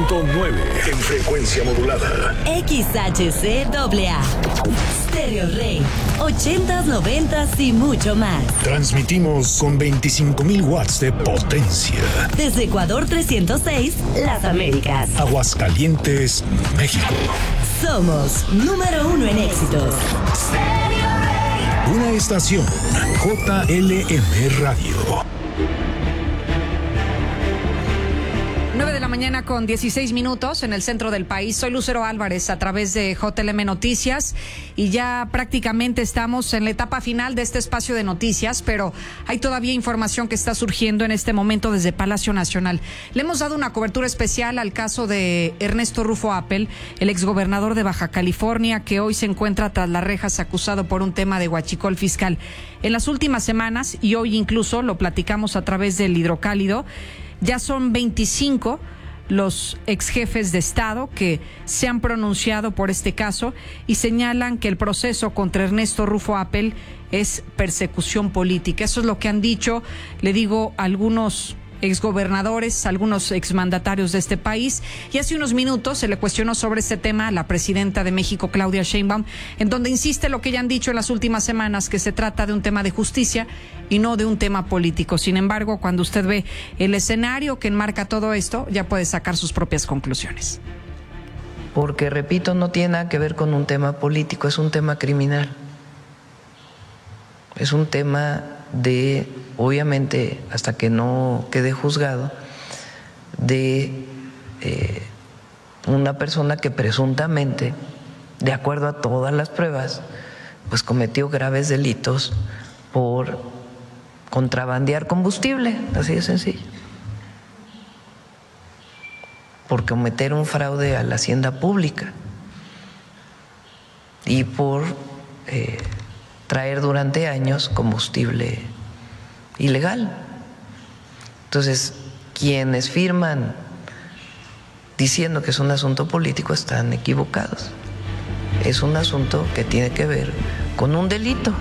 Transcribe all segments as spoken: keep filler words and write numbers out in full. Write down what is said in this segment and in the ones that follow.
punto nueve en frecuencia modulada. X H C A A. Stereo Rey. ochentas, noventas y mucho más. Transmitimos con veinticinco mil watts de potencia. Desde Ecuador trescientos seis, Las Américas. Aguascalientes, México. Somos número uno en éxitos. Una estación J L M Radio. nueve de la mañana con dieciséis minutos en el centro del país. Soy Lucero Álvarez a través de J L M Noticias y ya prácticamente estamos en la etapa final de este espacio de noticias, pero hay todavía información que está surgiendo en este momento desde Palacio Nacional. Le hemos dado una cobertura especial al caso de Ernesto Rufo Appel, el exgobernador de Baja California, que hoy se encuentra tras las rejas acusado por un tema de huachicol fiscal. En las últimas semanas, y hoy incluso lo platicamos a través del Hidrocálido, ya son veinticinco los ex jefes de Estado que se han pronunciado por este caso y señalan que el proceso contra Ernesto Rufo Appel es persecución política. Eso es lo que han dicho, le digo, algunos exgobernadores, algunos exmandatarios de este país. Y hace unos minutos se le cuestionó sobre este tema a la presidenta de México, Claudia Sheinbaum, en donde insiste lo que ya han dicho en las últimas semanas, que se trata de un tema de justicia y no de un tema político. Sin embargo, cuando usted ve el escenario que enmarca todo esto, ya puede sacar sus propias conclusiones. Porque, repito, no tiene nada que ver con un tema político, es un tema criminal. Es un tema de, obviamente, hasta que no quede juzgado, de eh, una persona que presuntamente, de acuerdo a todas las pruebas, pues cometió graves delitos por contrabandear combustible, así de sencillo, por cometer un fraude a la hacienda pública y por eh, traer durante años combustible ilegal. Entonces, quienes firman diciendo que es un asunto político están equivocados. Es un asunto que tiene que ver con un delito.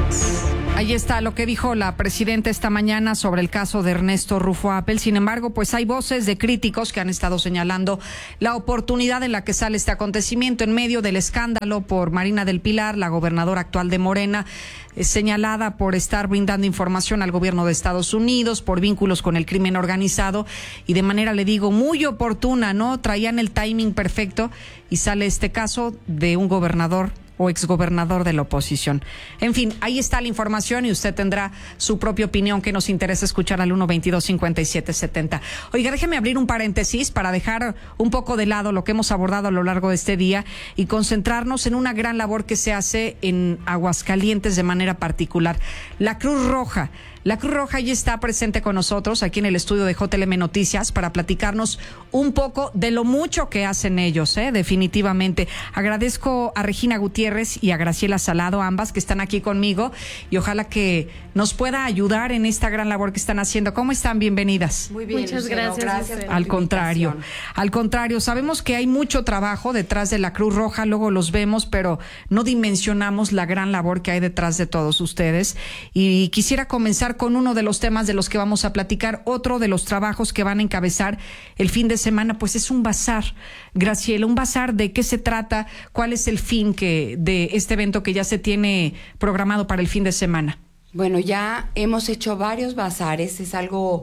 Ahí está lo que dijo la presidenta esta mañana sobre el caso de Ernesto Rufo Appel. Sin embargo, pues hay voces de críticos que han estado señalando la oportunidad en la que sale este acontecimiento en medio del escándalo por Marina del Pilar, la gobernadora actual de Morena, eh, señalada por estar brindando información al gobierno de Estados Unidos, por vínculos con el crimen organizado y de manera, le digo, muy oportuna, ¿no? Traían el timing perfecto y sale este caso de un gobernador o exgobernador de la oposición. En fin, ahí está la información y usted tendrá su propia opinión que nos interesa escuchar al uno veintidós cincuenta y siete setenta. Oiga, déjeme abrir un paréntesis para dejar un poco de lado lo que hemos abordado a lo largo de este día y concentrarnos en una gran labor que se hace en Aguascalientes de manera particular. La Cruz Roja. La Cruz Roja ya está presente con nosotros aquí en el estudio de J L M Noticias para platicarnos un poco de lo mucho que hacen ellos, ¿eh? Definitivamente. Agradezco a Regina Gutiérrez y a Graciela Salado, ambas que están aquí conmigo, y ojalá que nos pueda ayudar en esta gran labor que están haciendo. ¿Cómo están? Bienvenidas. Muy bien, muchas Lucero, gracias. gracias por Al tu contrario, invitación. al contrario, sabemos que hay mucho trabajo detrás de la Cruz Roja, luego los vemos, pero no dimensionamos la gran labor que hay detrás de todos ustedes. Y quisiera comenzar con uno de los temas de los que vamos a platicar. Otro de los trabajos que van a encabezar el fin de semana, pues es un bazar. Graciela, ¿un bazar de qué se trata? ¿Cuál es el fin que de este evento que ya se tiene programado para el fin de semana? Bueno, ya hemos hecho varios bazares, es algo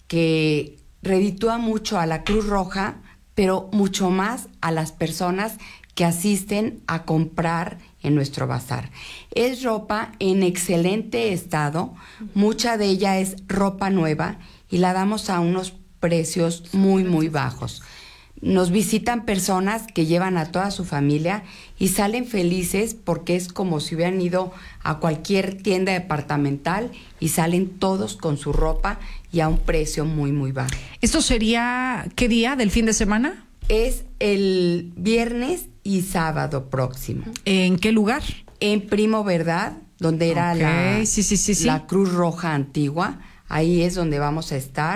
que reditúa mucho a la Cruz Roja, pero mucho más a las personas que asisten a comprar en nuestro bazar. Es ropa en excelente estado, mucha de ella es ropa nueva y la damos a unos precios muy, muy bajos. Nos visitan personas que llevan a toda su familia y salen felices porque es como si hubieran ido a cualquier tienda departamental y salen todos con su ropa y a un precio muy, muy bajo. ¿Esto sería qué día del fin de semana? Es el viernes y sábado próximo. ¿En qué lugar? En Primo Verdad, donde era okay. la, sí, sí, sí, sí. la Cruz Roja antigua. Ahí es donde vamos a estar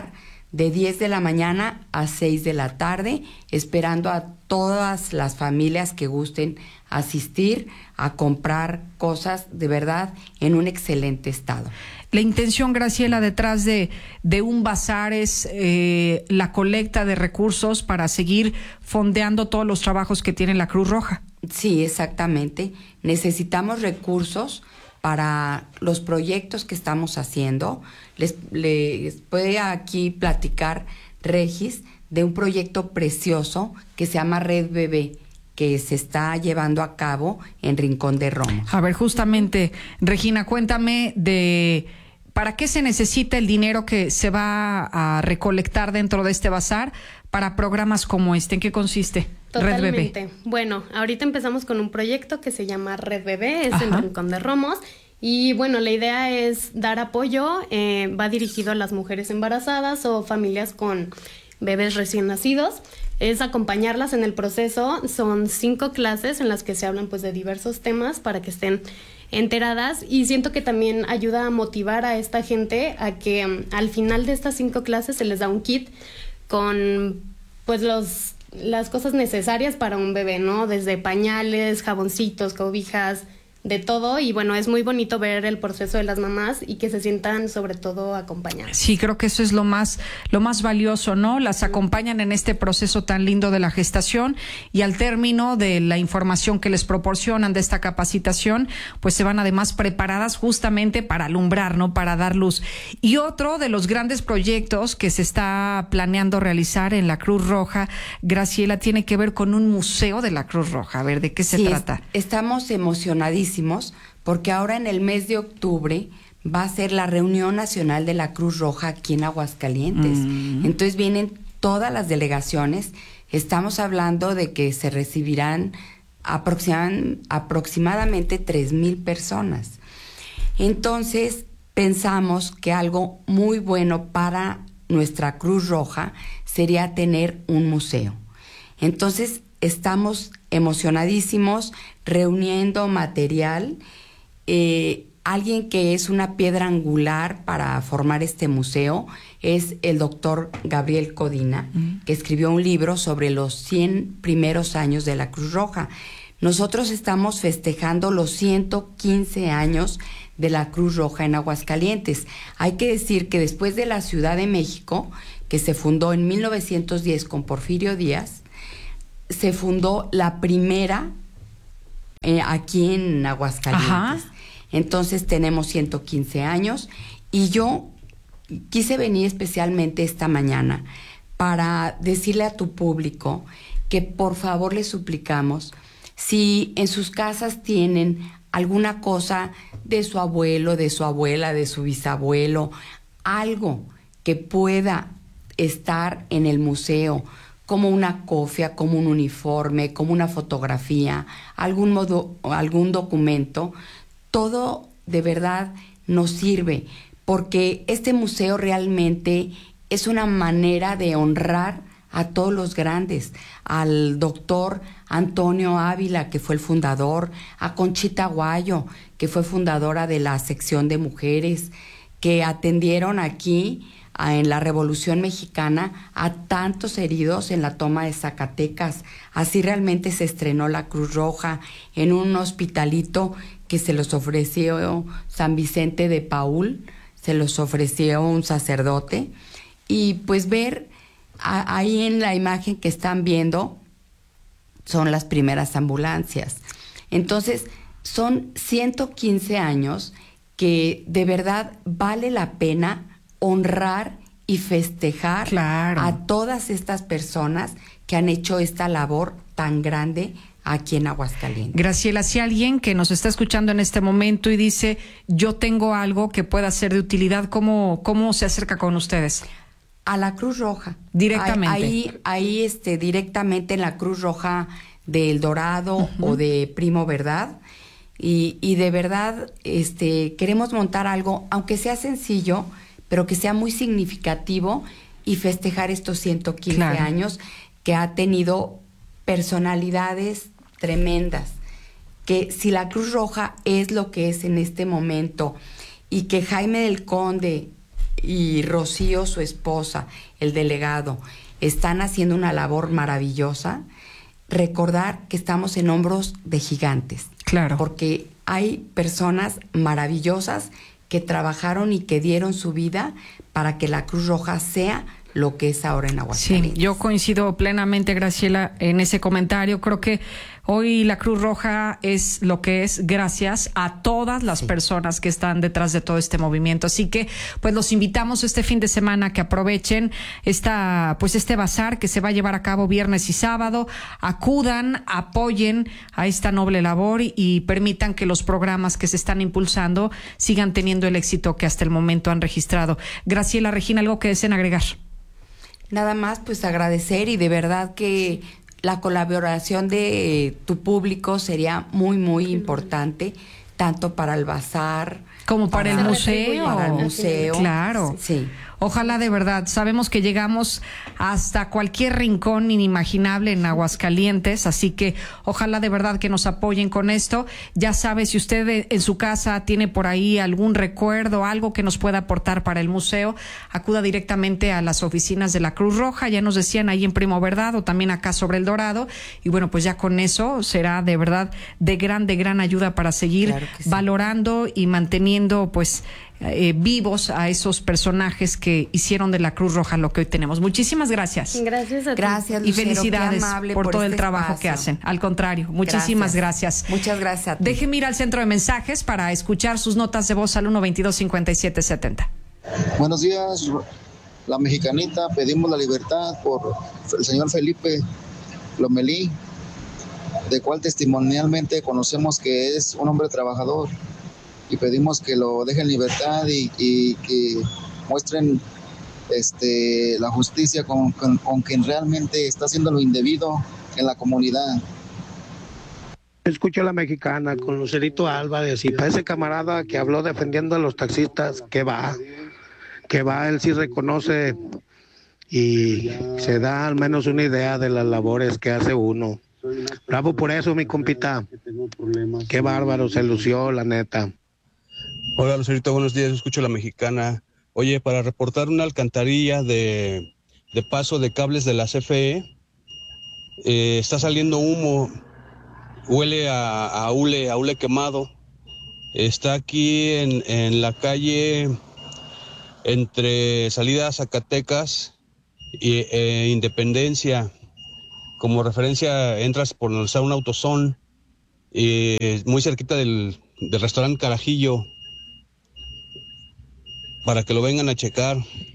de diez de la mañana a seis de la tarde, esperando a todas las familias que gusten asistir a comprar cosas de verdad en un excelente estado. La intención, Graciela, detrás de, de un bazar es eh, la colecta de recursos para seguir fondeando todos los trabajos que tiene la Cruz Roja. Sí, exactamente. Necesitamos recursos para los proyectos que estamos haciendo. Les, les voy a aquí platicar, Regis, de un proyecto precioso que se llama Red Bebé, que se está llevando a cabo en Rincón de Romos. A ver, justamente, Regina, cuéntame de para qué se necesita el dinero que se va a recolectar dentro de este bazar para programas como este. ¿En qué consiste? Totalmente. Red Bebé. Bueno, ahorita empezamos con un proyecto que se llama Red Bebé, es Ajá. en Rincón de Romos. Y bueno, la idea es dar apoyo, eh, va dirigido a las mujeres embarazadas o familias con bebés recién nacidos. Es acompañarlas en el proceso. Son cinco clases en las que se hablan pues de diversos temas para que estén enteradas, y siento que también ayuda a motivar a esta gente a que um, al final de estas cinco clases se les da un kit con pues los las cosas necesarias para un bebé, ¿no? Desde pañales, jaboncitos, cobijas, de todo. Y bueno, es muy bonito ver el proceso de las mamás y que se sientan sobre todo acompañadas. Sí, creo que eso es lo más, lo más valioso, ¿no? Las acompañan en este proceso tan lindo de la gestación, y al término de la información que les proporcionan de esta capacitación, pues se van además preparadas justamente para alumbrar, ¿no? Para dar luz. Y otro de los grandes proyectos que se está planeando realizar en la Cruz Roja, Graciela, tiene que ver con un museo de la Cruz Roja. A ver, ¿de qué se sí, trata? Es, estamos emocionadísimos porque ahora en el mes de octubre va a ser la reunión nacional de la Cruz Roja aquí en Aguascalientes. Mm. Entonces vienen todas las delegaciones. Estamos hablando de que se recibirán aproximan, aproximadamente tres mil personas. Entonces pensamos que algo muy bueno para nuestra Cruz Roja sería tener un museo. Entonces estamos emocionadísimos reuniendo material. Eh, alguien que es una piedra angular para formar este museo es el doctor Gabriel Codina, uh-huh. que escribió un libro sobre los cien primeros años de la Cruz Roja. Nosotros estamos festejando los ciento quince años de la Cruz Roja en Aguascalientes. Hay que decir que después de la Ciudad de México, que se fundó en mil novecientos diez con Porfirio Díaz, se fundó la primera eh, aquí en Aguascalientes. Ajá. Entonces tenemos ciento quince años, y yo quise venir especialmente esta mañana para decirle a tu público que por favor les suplicamos, si en sus casas tienen alguna cosa de su abuelo, de su abuela, de su bisabuelo, algo que pueda estar en el museo, como una cofia, como un uniforme, como una fotografía, algún modo, algún documento, todo de verdad nos sirve, porque este museo realmente es una manera de honrar a todos los grandes, al doctor Antonio Ávila, que fue el fundador, a Conchita Guayo, que fue fundadora de la sección de mujeres, que atendieron aquí en la Revolución Mexicana a tantos heridos en la toma de Zacatecas. Así realmente se estrenó la Cruz Roja en un hospitalito que se los ofreció San Vicente de Paúl, se los ofreció un sacerdote, y pues ver a, ahí en la imagen que están viendo son las primeras ambulancias. Entonces son ciento quince años que de verdad vale la pena honrar y festejar, claro, a todas estas personas que han hecho esta labor tan grande aquí en Aguascalientes. Graciela, si alguien que nos está escuchando en este momento y dice, yo tengo algo que pueda ser de utilidad, ¿cómo, cómo se acerca con ustedes? A la Cruz Roja. Directamente. Ahí, ahí este, directamente en la Cruz Roja de El Dorado, uh-huh, o de Primo Verdad. Y, y de verdad este, queremos montar algo, aunque sea sencillo, pero que sea muy significativo, y festejar estos ciento quince claro. años que ha tenido personalidades tremendas. Que si la Cruz Roja es lo que es en este momento, y que Jaime del Conde y Rocío, su esposa, el delegado, están haciendo una labor maravillosa, recordar que estamos en hombros de gigantes. Claro. Porque hay personas maravillosas que trabajaron y que dieron su vida para que la Cruz Roja sea lo que es ahora en Aguascalientes. Sí, yo coincido plenamente, Graciela, en ese comentario. Creo que hoy la Cruz Roja es lo que es gracias a todas las sí. personas que están detrás de todo este movimiento. Así que, pues, los invitamos este fin de semana que aprovechen esta, pues, este bazar que se va a llevar a cabo viernes y sábado. Acudan, apoyen a esta noble labor y, y permitan que los programas que se están impulsando sigan teniendo el éxito que hasta el momento han registrado. Graciela, Regina, ¿algo que deseen agregar? Nada más, pues agradecer y de verdad que la colaboración de tu público sería muy, muy importante, tanto para el bazar como para, para el museo. Para el museo. Claro. Sí. Ojalá de verdad. Sabemos que llegamos hasta cualquier rincón inimaginable en Aguascalientes, así que ojalá de verdad que nos apoyen con esto. Ya sabe, si usted en su casa tiene por ahí algún recuerdo, algo que nos pueda aportar para el museo, acuda directamente a las oficinas de la Cruz Roja. Ya nos decían ahí en Primo Verdad o también acá sobre El Dorado. Y bueno, pues ya con eso será de verdad de gran, de gran ayuda para seguir claro sí. valorando y manteniendo pues Eh, vivos a esos personajes que hicieron de la Cruz Roja lo que hoy tenemos. Muchísimas gracias. Gracias a ti. Gracias, Lucero, y felicidades por, por todo este el trabajo espacio. que hacen. Al contrario, muchísimas gracias. gracias. Muchas gracias a ti. Déjeme ir al centro de mensajes para escuchar sus notas de voz al uno veintidós cincuenta y siete setenta. Buenos días, la mexicanita. Pedimos la libertad por el señor Felipe Lomelí, de cual testimonialmente conocemos que es un hombre trabajador. Y pedimos que lo dejen en libertad y, y que muestren este, la justicia con, con, con quien realmente está haciendo lo indebido en la comunidad. Escucho a la mexicana con Lucerito Álvarez y para ese camarada que habló defendiendo a los taxistas, que va, que va, él sí reconoce y se da al menos una idea de las labores que hace uno. Bravo por eso, mi compita. Qué bárbaro, se lució, la neta. Hola, Lucerito, buenos días, escucho a la mexicana. Oye, para reportar una alcantarilla de, de paso de cables de la C F E, eh, está saliendo humo, huele a, a hule, a hule quemado. Está aquí en, en la calle entre salida Zacatecas y eh, Independencia. Como referencia, entras por donde está un AutoZone, eh, muy cerquita del, del restaurante Carajillo, para que lo vengan a checar.